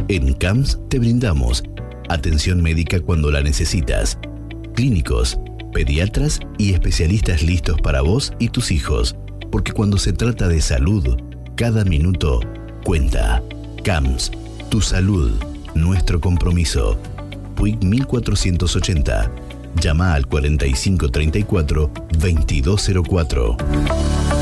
En CAMS te brindamos atención médica cuando la necesitas, clínicos, pediatras y especialistas listos para vos y tus hijos, porque cuando se trata de salud, cada minuto cuenta. CAMS, tu salud, nuestro compromiso. Puig 1480. Llama al 4534-2204.